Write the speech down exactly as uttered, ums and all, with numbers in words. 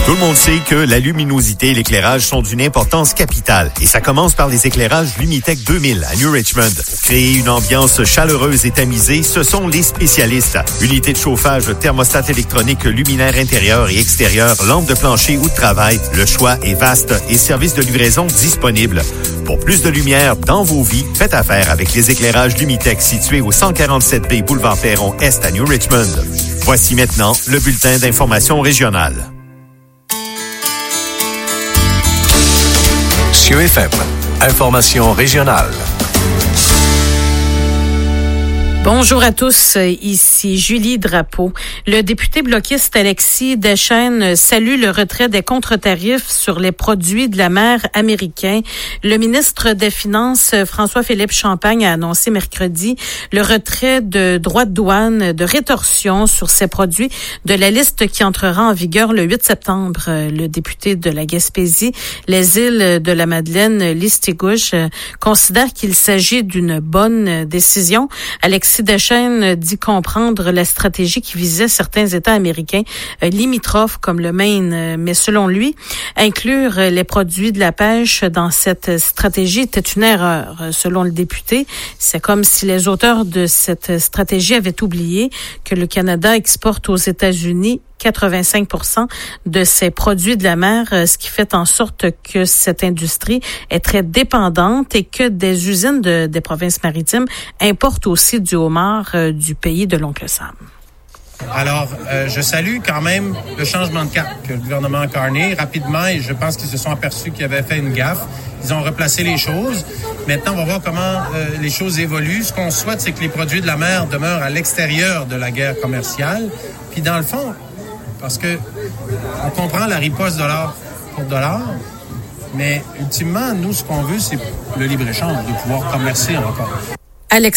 Tout le monde sait que la luminosité et l'éclairage sont d'une importance capitale. Et ça commence par les éclairages Lumitech deux mille à New Richmond. Pour créer une ambiance chaleureuse et tamisée, ce sont les spécialistes. Unité de chauffage, thermostat électronique, luminaire intérieur et extérieur, lampe de plancher ou de travail. Le choix est vaste et service de livraison disponible. Pour plus de lumière dans vos vies, faites affaire avec les éclairages Lumitech situés au cent quarante-sept B Boulevard Perron Est à New Richmond. Voici maintenant le bulletin d'information régionale. Cieux F M, information régionale. Bonjour à tous, ici Julie Drapeau. Le député bloquiste Alexis Deschênes salue le retrait des contre-tarifs sur les produits de la mer américains. Le ministre des Finances, François-Philippe Champagne, a annoncé mercredi le retrait de droits de douane de rétorsion sur ces produits de la liste qui entrera en vigueur le huit septembre. Le député de la Gaspésie, les îles de la Madeleine, Listigouche, considère qu'il s'agit d'une bonne décision. Alexis Deschênes dit comprendre la stratégie qui visait certains États américains euh, limitrophes comme le Maine, mais selon lui, inclure les produits de la pêche dans cette stratégie était une erreur. Selon le député, c'est comme si les auteurs de cette stratégie avaient oublié que le Canada exporte aux États-Unis quatre-vingt-cinq pour cent de ses produits de la mer, ce qui fait en sorte que cette industrie est très dépendante et que des usines de, des provinces maritimes importent aussi du homard euh, du pays de l'oncle Sam. Alors, euh, je salue quand même le changement de cap que le gouvernement Carney, rapidement, et je pense qu'ils se sont aperçus qu'ils avaient fait une gaffe. Ils ont replacé les choses. Maintenant, on va voir comment euh, les choses évoluent. Ce qu'on souhaite, c'est que les produits de la mer demeurent à l'extérieur de la guerre commerciale. Puis dans le fond, parce que on comprend la riposte dollar pour dollar, mais ultimement, nous, ce qu'on veut, c'est le libre-échange, de pouvoir commercer encore. Alex